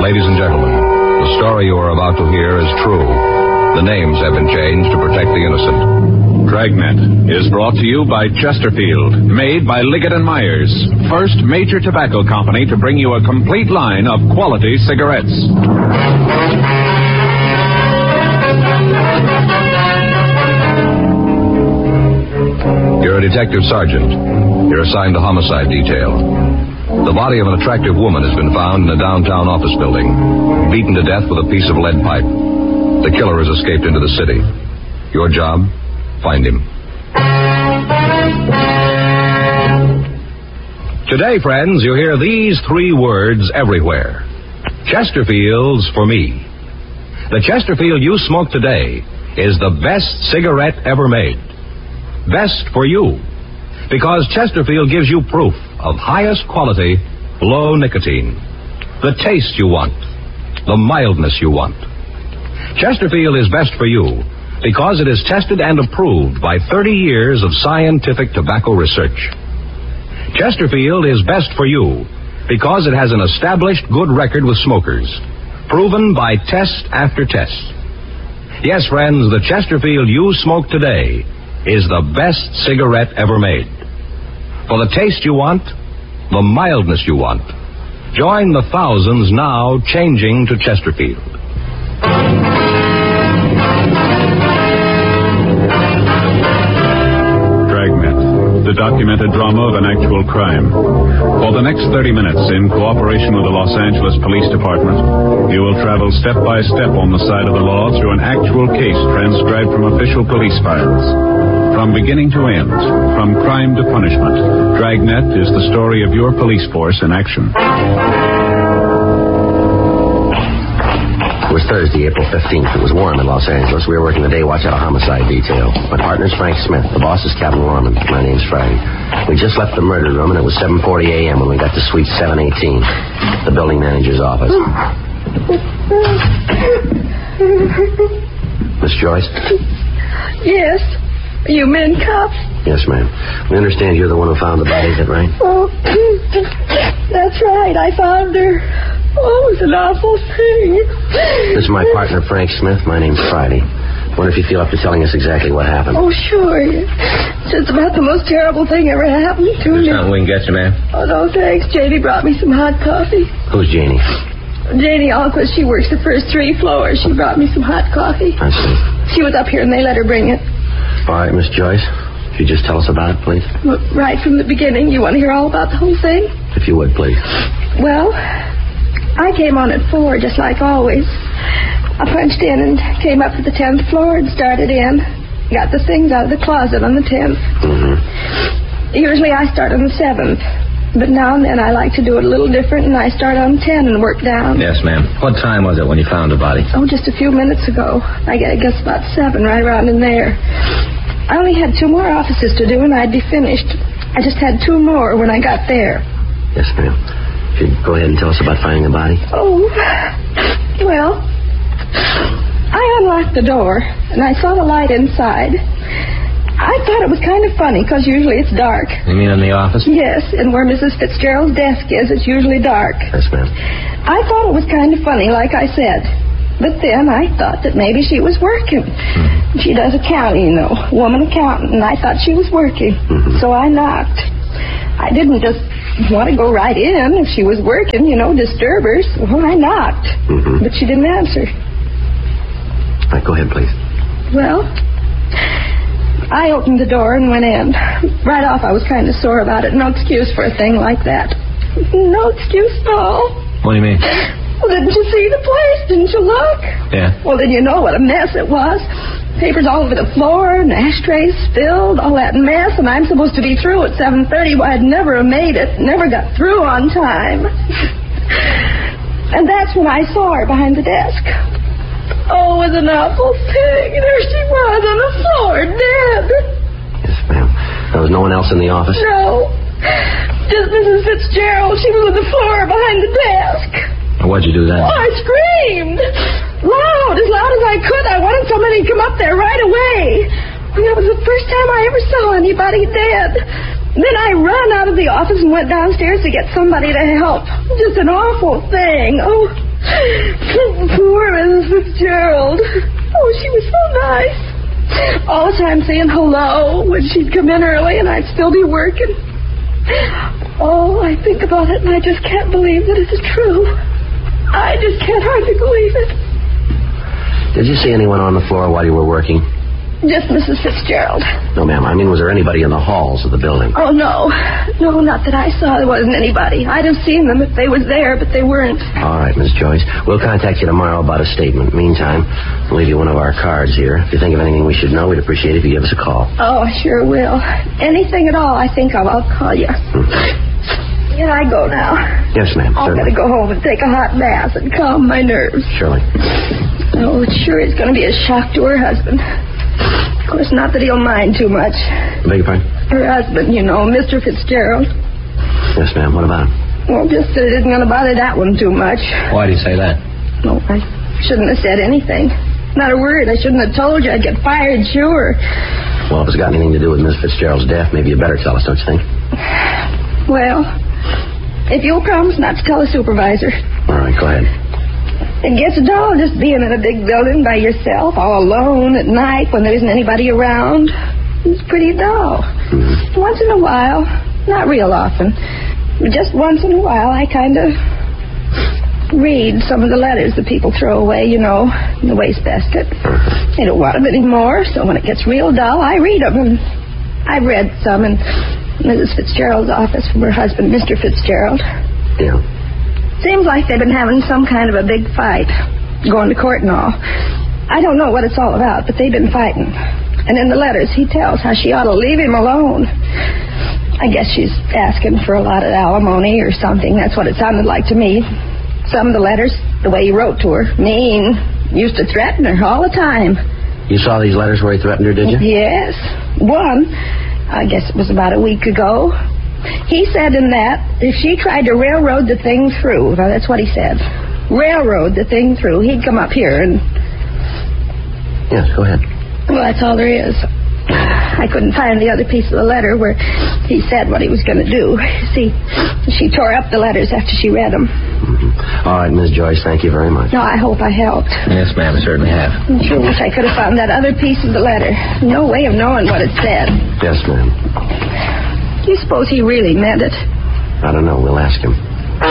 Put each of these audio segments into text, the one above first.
ladies and gentlemen, the story you are about to hear is true. The names have been changed to protect the innocent. Dragnet is brought to you by Chesterfield, made by Liggett & Myers, first major tobacco company to bring you a complete line of quality cigarettes. You're a detective sergeant. You're assigned to homicide detail. The body of an attractive woman has been found in a downtown office building, beaten to death with a piece of lead pipe. The killer has escaped into the city. Your job? Find him. Today, friends, you hear these three words everywhere. Chesterfield's for me. The Chesterfield you smoke today is the best cigarette ever made. Best for you. Because Chesterfield gives you proof of highest quality, low nicotine. The taste you want. The mildness you want. Chesterfield is best for you because it is tested and approved by 30 years of scientific tobacco research. Chesterfield is best for you because it has an established good record with smokers, proven by test after test. Yes, friends, the Chesterfield you smoke today is the best cigarette ever made. For the taste you want, the mildness you want, join the thousands now changing to Chesterfield. Dragnet, the documented drama of an actual crime. For the next 30 minutes, in cooperation with the Los Angeles Police Department, you will travel step by step on the side of the law through an actual case transcribed from official police files. From beginning to end, from crime to punishment, Dragnet is the story of your police force in action. It was Thursday, April 15th. It was warm in Los Angeles. We were working the day watch out of homicide detail. My partner's Frank Smith. The boss is Captain Lorman. My name's Friday. We just left the murder room, and it was 7:40 a.m. when we got to suite 718, the building manager's office. Miss Joyce? Yes. Are you men cops? Yes, ma'am. We understand you're the one who found the body, is that right? Oh, that's right. I found her. Oh, it was an awful thing. This is my partner, Frank Smith. My name's Friday. Wonder if you feel up to telling us exactly what happened. Oh, sure. It's just about the most terrible thing ever happened to me. There's something we can get you, ma'am. Oh, no, thanks. Janie brought me some hot coffee. Who's Janie? Janie Alquist. She works the first 3 floors. She brought me some hot coffee. I see. She was up here and they let her bring it. All right, Miss Joyce. Could you just tell us about it, please? Well, right from the beginning. You want to hear all about the whole thing? If you would, please. Well, I came on at 4, just like always. I punched in and came up to the 10th floor and started in. Got the things out of the closet on the 10th. Mm-hmm. Usually I start on the 7th. But now and then I like to do it a little different, and I start on 10 and work down. Yes, ma'am. What time was it when you found the body? Oh, just a few minutes ago. I guess about 7, right around in there. I only had 2 more offices to do, and I'd be finished. I just had 2 more when I got there. Yes, ma'am. Could you go ahead and tell us about finding the body? Oh, well, I unlocked the door, and I saw the light inside. I thought it was kind of funny, because usually it's dark. You mean in the office? Yes, and where Mrs. Fitzgerald's desk is, it's usually dark. Yes, ma'am. I thought it was kind of funny, like I said. But then I thought that maybe she was working. Mm-hmm. She does accounting, you know, woman accountant, and I thought she was working. Mm-hmm. So I knocked. I didn't just want to go right in if she was working, you know, disturb her. So I knocked. Mm-hmm. But she didn't answer. All right, go ahead, please. Well, I opened the door and went in. Right off, I was kind of sore about it. No excuse for a thing like that. No excuse at all. What do you mean? Well, didn't you see the place? Didn't you look? Yeah. Well, then you know what a mess it was. Papers all over the floor, and ashtrays spilled, all that mess, and I'm supposed to be through at 7:30. Well, I'd never have made it. Never got through on time. And that's when I saw her behind the desk. Oh, it was an awful thing. There she was on the floor, dead. Yes, ma'am. There was no one else in the office? No. Just Mrs. Fitzgerald. She was on the floor behind the desk. What'd you do then? Oh, I screamed. Loud as I could. I wanted somebody to come up there right away. And that was the first time I ever saw anybody dead. Then I ran out of the office and went downstairs to get somebody to help. Just an awful thing. Oh, Poor Mrs. Fitzgerald. Oh, she was so nice. All the time saying hello when she'd come in early and I'd still be working. Oh, I think about it and I just can't believe that it is true. I just can't hardly believe it. Did you see anyone on the floor while you were working? Just Mrs. Fitzgerald. No, ma'am. I mean, was there anybody in the halls of the building? Oh, no. No, not that I saw. There wasn't anybody. I'd have seen them if they was there, but they weren't. All right, Miss Joyce. We'll contact you tomorrow about a statement. Meantime, we'll leave you one of our cards here. If you think of anything we should know, we'd appreciate it if you give us a call. Oh, I sure will. Anything at all I think of, I'll call you. Can I go now? Yes, ma'am. I've got to go home and take a hot bath and calm my nerves. Surely. Oh, it sure is going to be a shock to her husband. Of course, not that he'll mind too much. Beg your pardon? Her husband, you know, Mr. Fitzgerald. Yes, ma'am. What about him? Well, just that it isn't going to bother that one too much. Why do you say that? No, I shouldn't have said anything. Not a word. I shouldn't have told you. I'd get fired, sure. Well, if it's got anything to do with Miss Fitzgerald's death, maybe you better tell us, don't you think? Well, if you'll promise not to tell the supervisor. All right, go ahead. It gets dull just being in a big building by yourself, all alone at night when there isn't anybody around. It's pretty dull. Mm-hmm. Once in a while, not real often, but just once in a while, I kind of read some of the letters that people throw away, you know, in the wastebasket. They don't want them anymore, so when it gets real dull, I read them. And I've read some in Mrs. Fitzgerald's office from her husband, Mr. Fitzgerald. Yeah. Seems like they've been having some kind of a big fight, going to court and all. I don't know what it's all about, but they've been fighting. And in the letters, he tells how she ought to leave him alone. I guess she's asking for a lot of alimony or something. That's what it sounded like to me. Some of the letters, the way he wrote to her, mean. Used to threaten her all the time. You saw these letters where he threatened her, did you? Yes. One, I guess it was about a week ago. He said in that if she tried to railroad the thing through, now that's what he said, railroad the thing through, he'd come up here and... Yes, go ahead. Well, that's all there is. I couldn't find the other piece of the letter where he said what he was going to do. See, she tore up the letters after she read them. Mm-hmm. All right, Miss Joyce, thank you very much. No, I hope I helped. Yes, ma'am, I certainly have. I sure wish I could have found that other piece of the letter. No way of knowing what it said. Yes, ma'am. Do you suppose he really meant it? I don't know. We'll ask him.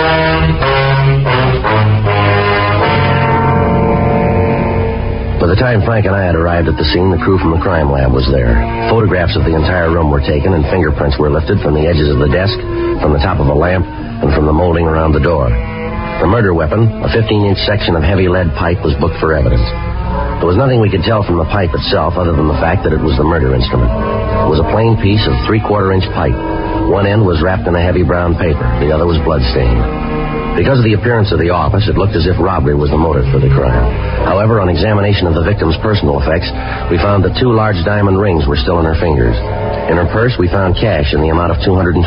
By the time Frank and I had arrived at the scene, the crew from the crime lab was there. Photographs of the entire room were taken, and fingerprints were lifted from the edges of the desk, from the top of a lamp, and from the molding around the door. The murder weapon, a 15-inch section of heavy lead pipe, was booked for evidence. There was nothing we could tell from the pipe itself other than the fact that it was the murder instrument. It was a plain piece of 3/4-inch pipe. One end was wrapped in a heavy brown paper. The other was blood-stained. Because of the appearance of the office, it looked as if robbery was the motive for the crime. However, on examination of the victim's personal effects, we found that 2 large diamond rings were still in her fingers. In her purse, we found cash in the amount of $226.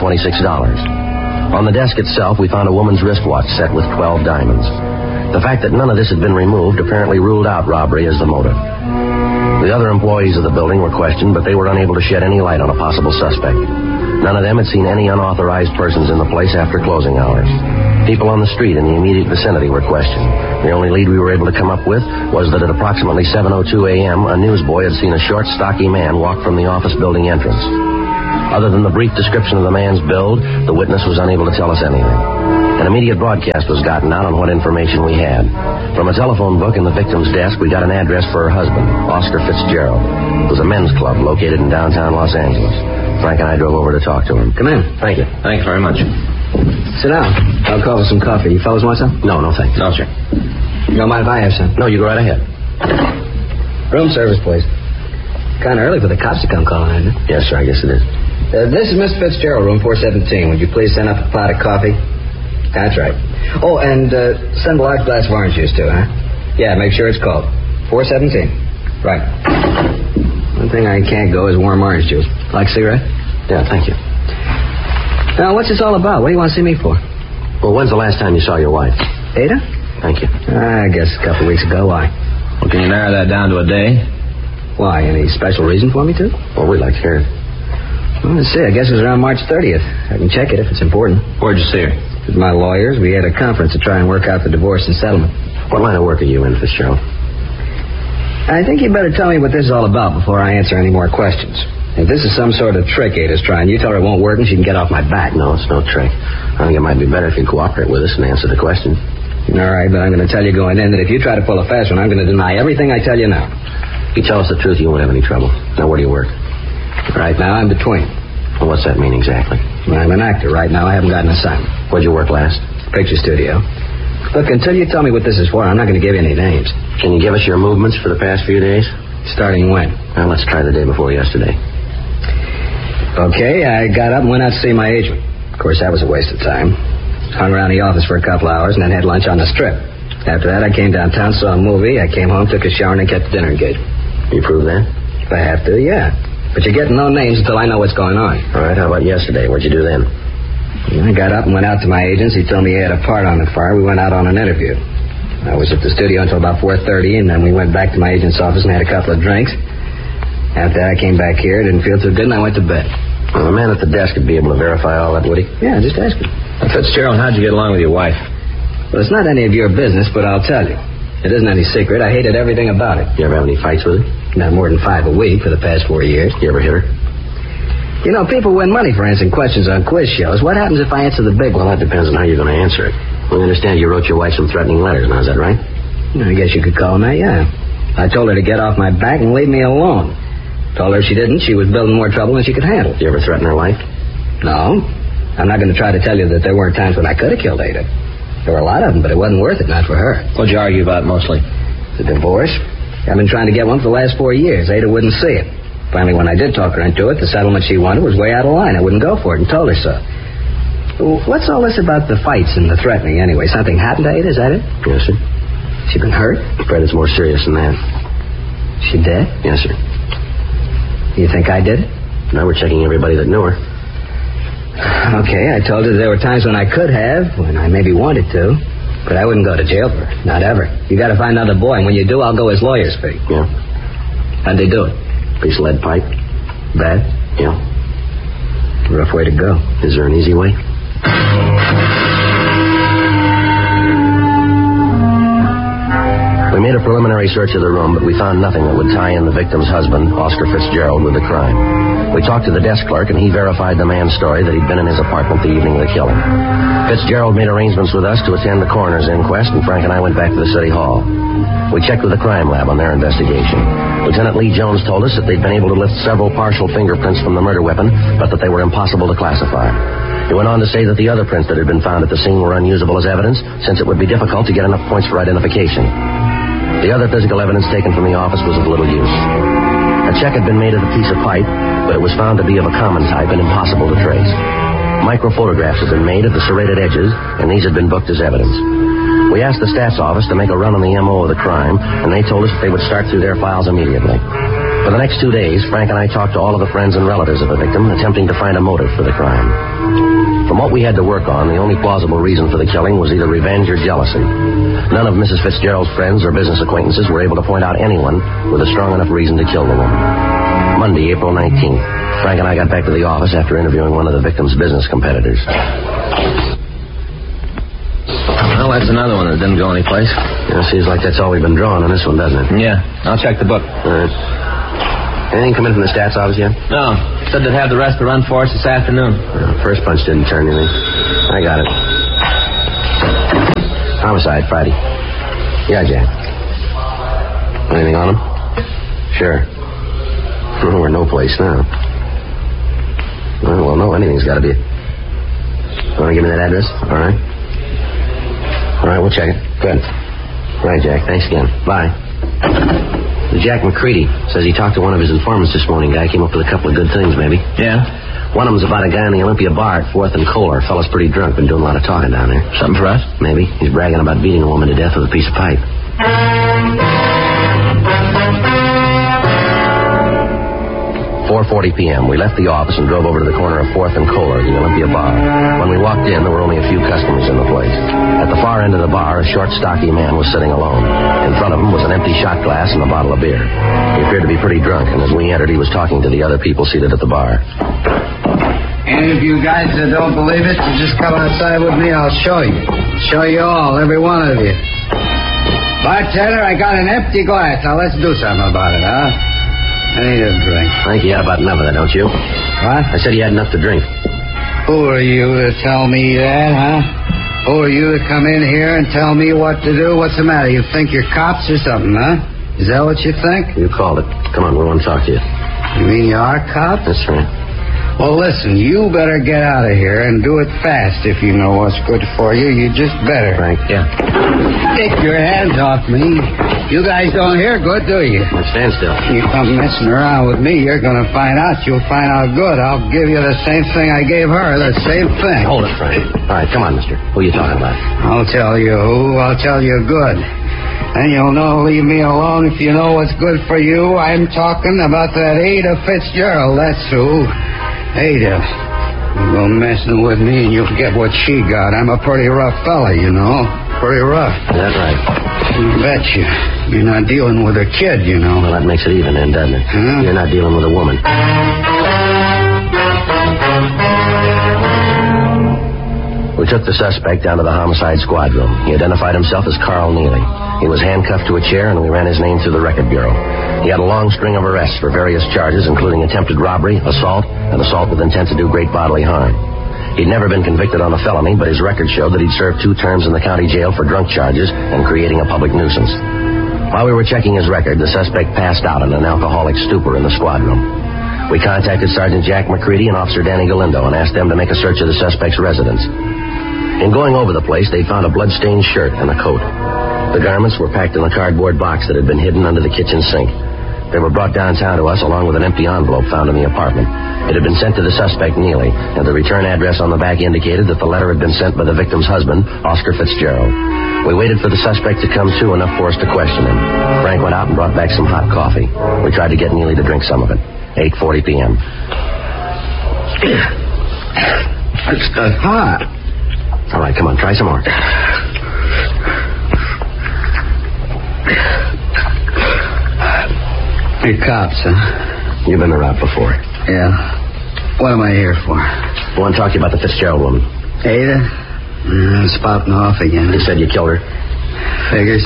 On the desk itself, we found a woman's wristwatch set with 12 diamonds. The fact that none of this had been removed apparently ruled out robbery as the motive. The other employees of the building were questioned, but they were unable to shed any light on a possible suspect. None of them had seen any unauthorized persons in the place after closing hours. People on the street in the immediate vicinity were questioned. The only lead we were able to come up with was that at approximately 7:02 a.m., a newsboy had seen a short, stocky man walk from the office building entrance. Other than the brief description of the man's build, the witness was unable to tell us anything. An immediate broadcast was gotten out on what information we had. From a telephone book in the victim's desk, we got an address for her husband, Oscar Fitzgerald. It was a men's club located in downtown Los Angeles. Frank and I drove over to talk to him. Come in. Thank you. Thanks very much. Sit down. I'll call for some coffee. You fellas want some? No, thanks. No, sir. You don't mind if I have some? No, you go right ahead. Room service, please. Kind of early for the cops to come calling, isn't it? Yes, sir, I guess it is. This is Miss Fitzgerald, room 417. Would you please send up a pot of coffee? That's right. Oh, and send a large glass of orange juice, too, huh? Yeah, make sure it's cold. 417. Right. One thing I can't go is warm orange juice. Like a cigarette? Yeah, thank you. Now, what's this all about? What do you want to see me for? Well, when's the last time you saw your wife? Ada? Thank you. I guess a couple of weeks ago. Why? Well, can you narrow that down to a day? Why? Any special reason for me to? Well, we'd like to hear it. Well, let's see. I guess it was around March 30th. I can check it if it's important. Where'd you see her? with my lawyers. We had a conference to try and work out the divorce and settlement. What line of work are you in, Fitzgerald? I think you better tell me what this is all about before I answer any more questions. If this is some sort of trick Ada's trying, you tell her it won't work and she can get off my back. No, it's no trick. I think it might be better if you cooperate with us and answer the question. All right, but I'm going to tell you going in that if you try to pull a fast one, I'm going to deny everything I tell you now. If you tell us the truth, you won't have any trouble. Now, where do you work? Right now, I'm between. Well, what's that mean exactly? Well, I'm an actor. Right now, I haven't got an assignment. Where'd you work last? Picture studio. Look, until you tell me what this is for, I'm not going to give you any names. Can you give us your movements for the past few days? Starting when? Well, let's try the day before yesterday. Okay, I got up and went out to see my agent. Of course, that was a waste of time. Hung around the office for a couple hours and then had lunch on the Strip. After that, I came downtown, saw a movie. I came home, took a shower, and then kept the dinner engagement. You prove that? If I have to, yeah. But you're getting no names until I know what's going on. All right, how about yesterday? What'd you do then? I got up and went out to my agent's. He told me he had a part on the fire. We went out on an interview. I was at the studio until about 4:30, and then we went back to my agent's office and had a couple of drinks. After that, I came back here. Didn't feel too good, and I went to bed. Well, the man at the desk would be able to verify all that, would he? Yeah, just ask him. Fitzgerald, how'd you get along with your wife? Well, it's not any of your business, but I'll tell you. It isn't any secret. I hated everything about it. You ever have any fights with her? Not more than 5 a week for the past 4 years. You ever hit her? You know, people win money for answering questions on quiz shows. What happens if I answer the big one? Well, that depends on how you're going to answer it. We understand you wrote your wife some threatening letters. Now, is that right? I guess you could call them that, yeah. I told her to get off my back and leave me alone. Told her if she didn't, she was building more trouble than she could handle. You ever threaten her life? No. I'm not going to try to tell you that there weren't times when I could have killed Ada. There were a lot of them, but it wasn't worth it, not for her. What'd you argue about mostly? The divorce. I've been trying to get one for the last 4 years. Ada wouldn't see it. Finally, when I did talk her into it, the settlement she wanted was way out of line. I wouldn't go for it and told her so. What's all this about the fights and the threatening anyway? Something happened to Ada, is that it? Yes, sir. She been hurt? I'm afraid it's more serious than that. She dead? Yes, sir. You think I did it? Now we're checking everybody that knew her. Okay, I told her there were times when I could have, when I maybe wanted to, but I wouldn't go to jail for her. Not ever. You got to find another boy, and when you do, I'll go as lawyer's fee. Yeah. How'd they do it? Piece of lead pipe. Bad? Yeah. Rough way to go. Is there an easy way? We made a preliminary search of the room, but we found nothing that would tie in the victim's husband, Oscar Fitzgerald, with the crime. We talked to the desk clerk, and he verified the man's story that he'd been in his apartment the evening of the killing. Fitzgerald made arrangements with us to attend the coroner's inquest, and Frank and I went back to the city hall. We checked with the crime lab on their investigation. Lieutenant Lee Jones told us that they'd been able to lift several partial fingerprints from the murder weapon, but that they were impossible to classify. He went on to say that the other prints that had been found at the scene were unusable as evidence, since it would be difficult to get enough points for identification. The other physical evidence taken from the office was of little use. A check had been made of a piece of pipe, but it was found to be of a common type and impossible to trace. Microphotographs had been made of the serrated edges, and these had been booked as evidence. We asked the staff's office to make a run on the M.O. of the crime, and they told us that they would start through their files immediately. For the next 2 days, Frank and I talked to all of the friends and relatives of the victim, attempting to find a motive for the crime. From what we had to work on, the only plausible reason for the killing was either revenge or jealousy. None of Mrs. Fitzgerald's friends or business acquaintances were able to point out anyone with a strong enough reason to kill the woman. Monday, April 19th, Frank and I got back to the office after interviewing one of the victim's business competitors. Well, that's another one that didn't go anyplace. Yeah, seems like that's all we've been drawing on this one, doesn't it? Yeah, I'll check the book. All right. Anything come in from the stats office yet? No, said they'd have the rest to run for us this afternoon. First punch didn't turn anything. I got it. Homicide, Friday. Yeah, Jack. Anything on him? Sure. We're no place now. Well, no, anything's got to be. Want to give me that address? All right. All right, we'll check it. Good. All right, Jack. Thanks again. Bye. Jack McCready says he talked to one of his informants this morning. Guy came up with a couple of good things, maybe. Yeah? One of them's about a guy in the Olympia bar at 4th and Kohler. Fella's pretty drunk, been doing a lot of talking down there. Something for us? Maybe. He's bragging about beating a woman to death with a piece of pipe. 4:40 p.m. We left the office and drove over to the corner of 4th and Kohler, the Olympia bar. When we walked in, there were only a few customers in the place. At the far end of the bar, a short, stocky man was sitting alone. In front of him was an empty shot glass and a bottle of beer. He appeared to be pretty drunk, and as we entered, he was talking to the other people seated at the bar. And if you guys don't believe it, you just come outside with me. I'll show you. Show you all, every one of you. Bartender, I got an empty glass. Now let's do something about it, huh? I need a drink. I think you had about enough of that, don't you? What? I said you had enough to drink. Who are you to tell me that, huh? Who are you to come in here and tell me what to do? What's the matter? You think you're cops or something, huh? Is that what you think? You called it. Come on, we want to talk to you. You mean you are cops? That's right. Well, listen, you better get out of here and do it fast if you know what's good for you. You just better. Frank? Yeah. Take your hands off me. You guys don't hear good, do you? Well, stand still. You come messing around with me, you're going to find out. You'll find out good. I'll give you the same thing I gave her, the same thing. Hold it, Frank. All right, come on, mister. Who are you talking about? I'll tell you who. I'll tell you good. And you'll know, leave me alone if you know what's good for you. I'm talking about that Ada Fitzgerald, that's who. Ada. You go messing with me and you'll get what she got. I'm a pretty rough fella, you know. Pretty rough. That's right. You betcha. You're not dealing with a kid, you know. Well, that makes it even then, doesn't it? Huh? You're not dealing with a woman. We took the suspect down to the homicide squad room. He identified himself as Carl Neely. He was handcuffed to a chair, and we ran his name through the record bureau. He had a long string of arrests for various charges, including attempted robbery, assault, and assault with intent to do great bodily harm. He'd never been convicted on a felony, but his record showed that he'd served 2 terms in the county jail for drunk charges and creating a public nuisance. While we were checking his record, the suspect passed out in an alcoholic stupor in the squad room. We contacted Sergeant Jack McCready and Officer Danny Galindo and asked them to make a search of the suspect's residence. In going over the place, they found a blood-stained shirt and a coat. The garments were packed in a cardboard box that had been hidden under the kitchen sink. They were brought downtown to us along with an empty envelope found in the apartment. It had been sent to the suspect, Neely, and the return address on the back indicated that the letter had been sent by the victim's husband, Oscar Fitzgerald. We waited for the suspect to come to enough for us to question him. Frank went out and brought back some hot coffee. We tried to get Neely to drink some of it. 8:40 p.m. It's hot. All right, come on, try some more. Hey, cops, huh? You've been around before. Yeah. What am I here for? I want to talk to you about the Fitzgerald woman. Ada? Spouting off again. You said you killed her. Figures.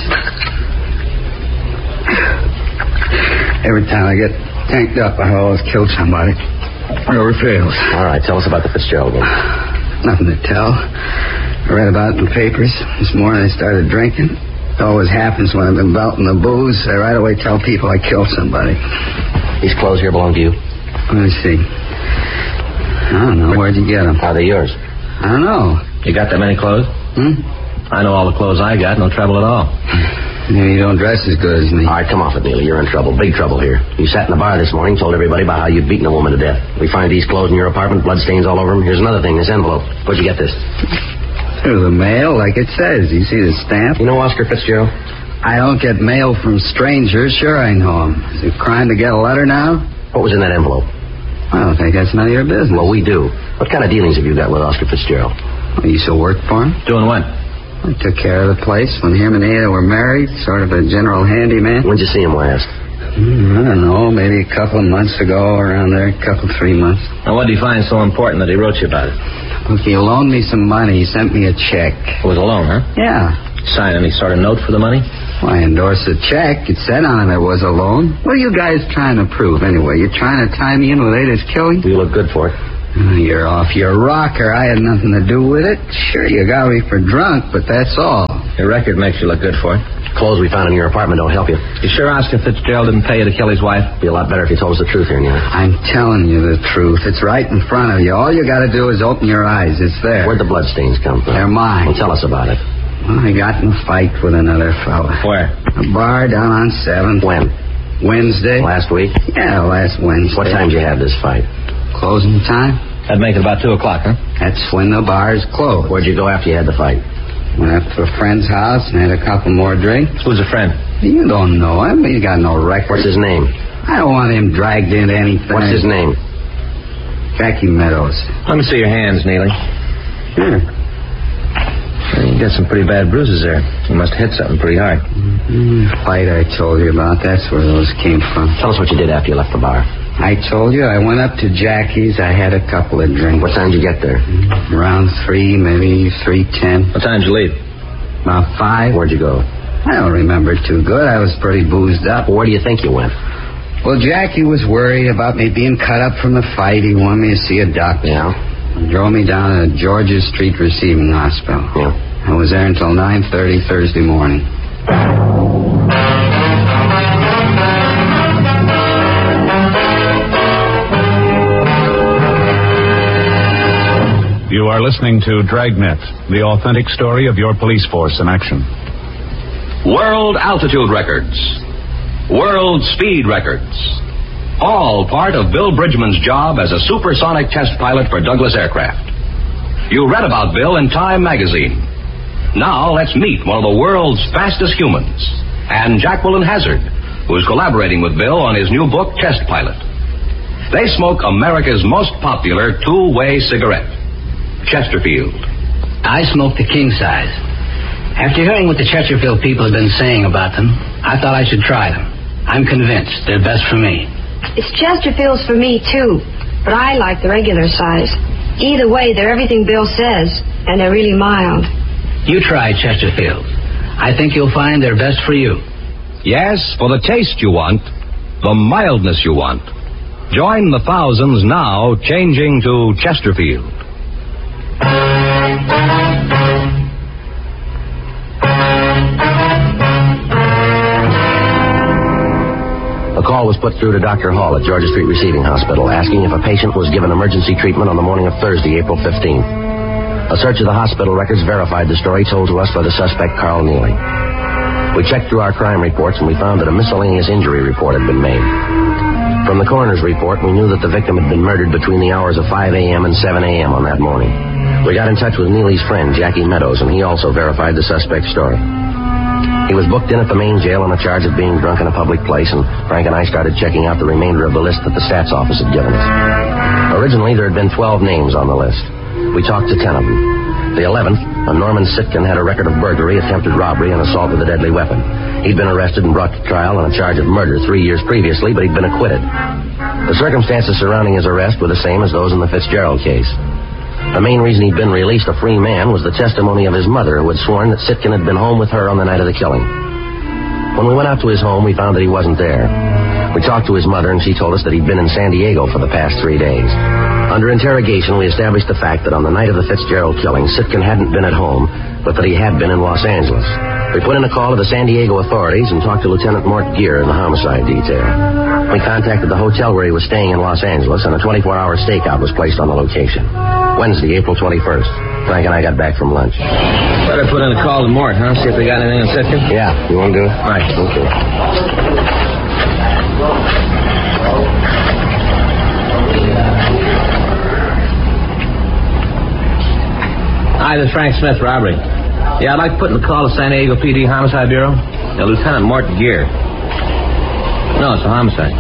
Every time I get tanked up, I always kill somebody. Never fails. All right, tell us about the Fitzgerald woman. Nothing to tell. I read about it in the papers. This morning I started drinking. It always happens when I've been belting the booze. I right away tell people I killed somebody. These clothes here belong to you? Let me see. I don't know. Where'd you get them? Are they yours? I don't know. You got that many clothes? I know all the clothes I got. No trouble at all. Maybe you don't dress as good as me. All right, come off it, Neely. You're in trouble. Big trouble here. You sat in the bar this morning, told everybody about how you'd beaten a woman to death. We find these clothes in your apartment, bloodstains all over them. Here's another thing, this envelope. Where'd you get this? Through the mail, like it says. You see the stamp? You know Oscar Fitzgerald? I don't get mail from strangers. Sure I know him. Is it a crime to get a letter now? What was in that envelope? I don't think that's none of your business. Well, we do. What kind of dealings have you got with Oscar Fitzgerald? Well, you still work for him? Doing what? I took care of the place when him and Ada were married, sort of a general handyman. When'd you see him last? I don't know, maybe a couple of months ago, around there, 3 months. Now, what did he find so important that he wrote you about it? Look, he loaned me some money. He sent me a check. It was a loan, huh? Yeah. Sign any sort of note for the money? Well, I endorsed the check. It said on it was a loan. What are you guys trying to prove, anyway? You trying to tie me in with Ada's killing? You look good for it. You're off your rocker. I had nothing to do with it. Sure, you got me for drunk, but that's all. Your record makes you look good for it. Clothes we found in your apartment don't help you. You sure Oscar Fitzgerald didn't pay you to kill his wife? It'd be a lot better if you told us the truth here, Neely. I'm telling you the truth. It's right in front of you. All you got to do is open your eyes. It's there. Where'd the bloodstains come from? They're mine. Well, tell us about it. Well, I got in a fight with another fella. Where? A bar down on 7th. When? Wednesday. Last week? Yeah, last Wednesday. What time did you have this fight? Closing time? That'd make it about 2 o'clock, huh? That's when the bars closed. Where'd you go after you had the fight? Went up to a friend's house and had a couple more drinks. Who's a friend? You don't know him. You got no record. What's his name? I don't want him dragged into anything. What's his name? Jackie Meadows. Let me see your hands, Neely. Here. You got some pretty bad bruises there. You must have hit something pretty hard. Fight I told you about. That's where those came from. Tell us what you did after you left the bar. I told you I went up to Jackie's. I had a couple of drinks. What time did you get there? Around 3, maybe 3:10. What time did you leave? About 5. Where'd you go? I don't remember too good. I was pretty boozed up. Where do you think you went? Well, Jackie was worried about me being cut up from the fight. He wanted me to see a doctor. Yeah? He drove me down to Georgia Street Receiving Hospital. Yeah. I was there until 9:30 Thursday morning. You are listening to Dragnet, the authentic story of your police force in action. World altitude records. World speed records. All part of Bill Bridgman's job as a supersonic test pilot for Douglas Aircraft. You read about Bill in Time magazine. Now let's meet one of the world's fastest humans, and Jacqueline Hazard, who's collaborating with Bill on his new book, Test Pilot. They smoke America's most popular two-way cigarette, Chesterfield. I smoke the king size. After hearing what the Chesterfield people have been saying about them, I thought I should try them. I'm convinced they're best for me. It's Chesterfields for me, too, but I like the regular size. Either way, they're everything Bill says, and they're really mild. You try Chesterfield. I think you'll find they're best for you. Yes, for the taste you want, the mildness you want. Join the thousands now changing to Chesterfield. A call was put through to Dr. Hall at Georgia Street Receiving Hospital asking if a patient was given emergency treatment on the morning of Thursday, April 15th. A search of the hospital records verified the story told to us by the suspect, Carl Neely. We checked through our crime reports and we found that a miscellaneous injury report had been made. From the coroner's report, we knew that the victim had been murdered between the hours of 5 a.m. and 7 a.m. on that morning. We got in touch with Neely's friend, Jackie Meadows, and he also verified the suspect's story. He was booked in at the main jail on a charge of being drunk in a public place, and Frank and I started checking out the remainder of the list that the stats office had given us. Originally, there had been 12 names on the list. We talked to 10 of them. The 11th, a Norman Sitkin, had a record of burglary, attempted robbery, and assault with a deadly weapon. He'd been arrested and brought to trial on a charge of murder 3 years previously, but he'd been acquitted. The circumstances surrounding his arrest were the same as those in the Fitzgerald case. The main reason he'd been released a free man was the testimony of his mother, who had sworn that Sitkin had been home with her on the night of the killing. When we went out to his home, we found that he wasn't there. We talked to his mother, and she told us that he'd been in San Diego for the past 3 days. Under interrogation, we established the fact that on the night of the Fitzgerald killing, Sitkin hadn't been at home, but that he had been in Los Angeles. We put in a call to the San Diego authorities and talked to Lieutenant Mort Gear in the homicide detail. We contacted the hotel where he was staying in Los Angeles, and a 24-hour stakeout was placed on the location. Wednesday, April 21st. Frank and I got back from lunch. Better put in a call to Mort, huh? See if they got anything on Sitkin? Yeah, you want to do it? Right. Okay. Hi, this is Frank Smith, robbery. Yeah, I'd like to put in a call to San Diego PD Homicide Bureau. Lieutenant Mort Gear. No, it's a homicide.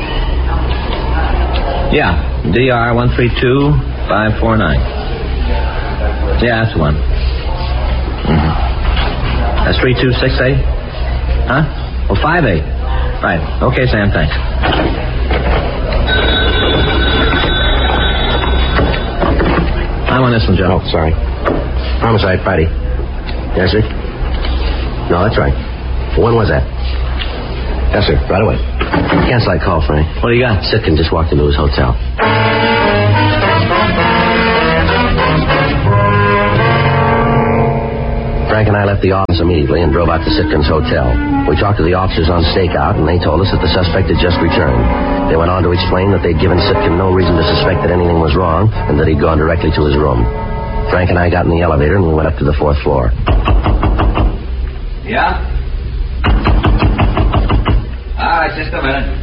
Yeah, DR 132549. Yeah, that's the one. Mm-hmm. That's 3268? Huh? Oh, 58. Right. Okay, Sam, thanks. I'm on this one, Joe. Oh, sorry. Homicide, Friday. Yes, sir? No, that's right. When was that? Yes, sir. Right away. Cancel that call, Frank. What do you got? Sitkin just walked into his hotel. Frank and I left the office immediately and drove out to Sitkin's hotel. We talked to the officers on stakeout, and they told us that the suspect had just returned. They went on to explain that they'd given Sitkin no reason to suspect that anything was wrong, and that he'd gone directly to his room. Frank and I got in the elevator, and we went up to the 4th floor. Yeah? All right, just a minute.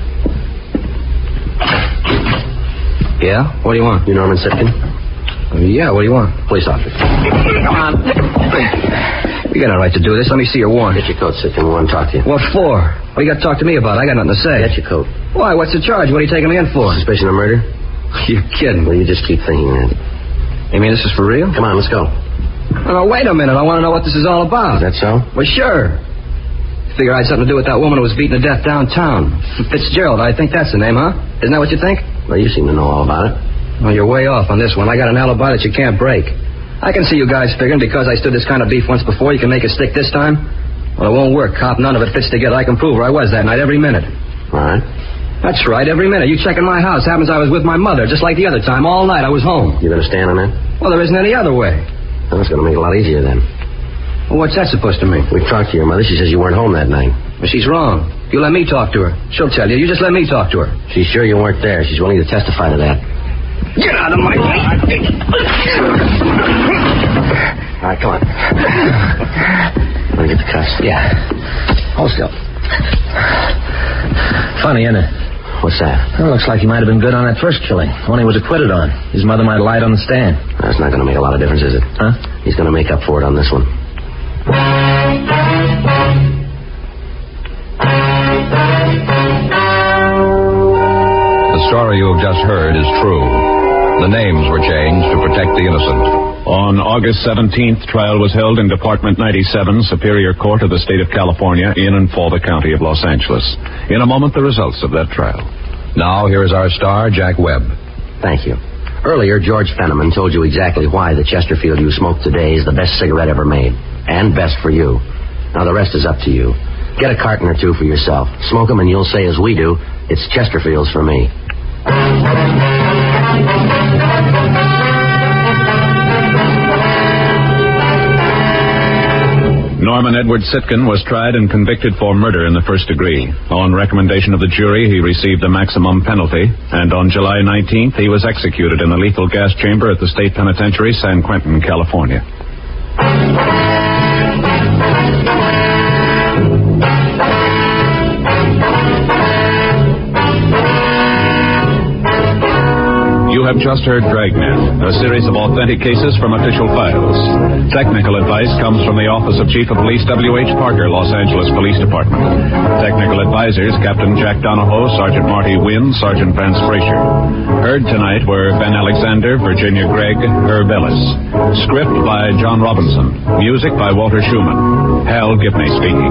Yeah? What do you want? You Norman Sitkin? Yeah, what do you want? Police officer. Come on. You got no right to do this. Let me see your warrant. Get your coat, Sitkin. We want to talk to you. What for? What you got to talk to me about? I got nothing to say. Get your coat. Why? What's the charge? What are you taking me in for? Suspicion of murder? You're kidding. Well, you just keep thinking that. You mean this is for real? Come on, let's go. Well, now, wait a minute. I want to know what this is all about. Is that so? Well, sure. Figure I had something to do with that woman who was beaten to death downtown. Fitzgerald, I think that's the name, huh? Isn't that what you think? Well, you seem to know all about it. Well, you're way off on this one. I got an alibi that you can't break. I can see you guys figuring because I stood this kind of beef once before, you can make it stick this time. Well, it won't work, cop. None of it fits together. I can prove where I was that night every minute. All right. That's right, every minute. You check in my house. Happens I was with my mother, just like the other time. All night I was home. You gonna stand on that? Well, there isn't any other way. Well, that's gonna make it a lot easier then. Well, what's that supposed to mean? We talked to your mother. She says you weren't home that night. Well, she's wrong. You let me talk to her. She'll tell you. You just let me talk to her. She's sure you weren't there. She's willing to testify to that. Get out of my way! All right, come on. Want to get the cuffs? Yeah. Hold still. Funny, isn't it? What's that? Well, looks like he might have been good on that first killing. One he was acquitted on. His mother might have lied on the stand. That's not going to make a lot of difference, is it? Huh? He's going to make up for it on this one. The story you have just heard is true. The names were changed to protect the innocent. On August 17th, trial was held in Department 97, Superior Court of the State of California, in and for the County of Los Angeles. In a moment, the results of that trial. Now, here is our star, Jack Webb. Thank you. Earlier, George Fenneman told you exactly why the Chesterfield you smoke today is the best cigarette ever made. And best for you. Now, the rest is up to you. Get a carton or two for yourself. Smoke them and you'll say, as we do, it's Chesterfields for me. Norman Edward Sitkin was tried and convicted for murder in the first degree. On recommendation of the jury, he received the maximum penalty, and on July 19th, he was executed in the lethal gas chamber at the State Penitentiary, San Quentin, California. You have just heard Dragnet, a series of authentic cases from official files. Technical advice comes from the Office of Chief of Police W.H. Parker, Los Angeles Police Department. Technical advisors, Captain Jack Donahoe, Sergeant Marty Wynn, Sergeant Vance Frazier. Heard tonight were Ben Alexander, Virginia Gregg, Herb Ellis. Script by John Robinson. Music by Walter Schumann. Hal Gibney speaking.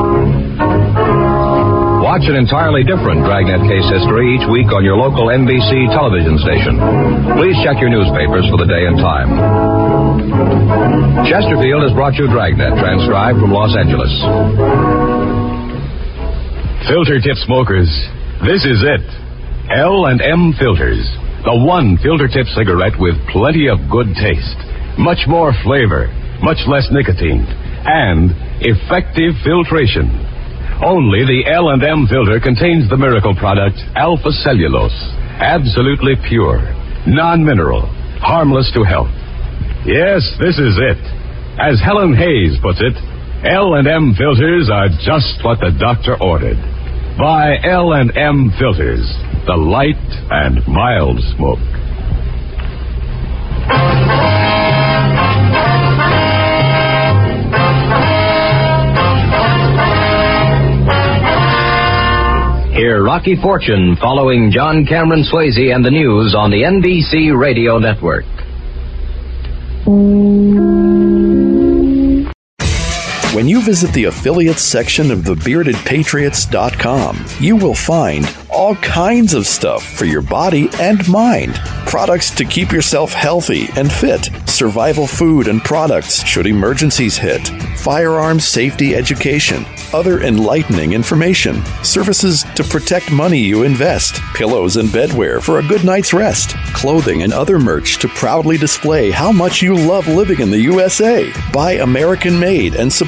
Watch an entirely different Dragnet case history each week on your local NBC television station. Please check your newspapers for the day and time. Chesterfield has brought you Dragnet, transcribed from Los Angeles. Filter tip smokers, this is it. L&M Filters. The one filter tip cigarette with plenty of good taste, much more flavor, much less nicotine, and effective filtration. Only the L&M filter contains the miracle product Alpha Cellulose. Absolutely pure, non-mineral, harmless to health. Yes, this is it. As Helen Hayes puts it, L&M filters are just what the doctor ordered. Buy L&M filters, the light and mild smoke. Hear Rocky Fortune following John Cameron Swayze and the news on the NBC Radio Network. When you visit the affiliates section of thebeardedpatriots.com, you will find all kinds of stuff for your body and mind. Products to keep yourself healthy and fit, survival food and products should emergencies hit, firearms safety education, other enlightening information, services to protect money you invest, pillows and bedwear for a good night's rest, clothing and other merch to proudly display how much you love living in the USA. Buy American-made and support